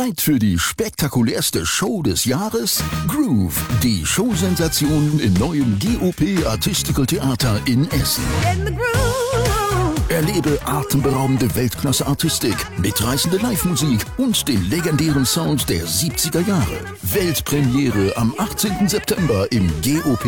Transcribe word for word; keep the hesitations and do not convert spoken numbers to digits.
Zeit für die spektakulärste Show des Jahres? Groove, die Showsensation im neuen G O P Artistical Theater in Essen. Erlebe atemberaubende Weltklasse-Artistik, mitreißende Live-Musik und den legendären Sound der siebziger Jahre. Weltpremiere am achtzehnten September im G O P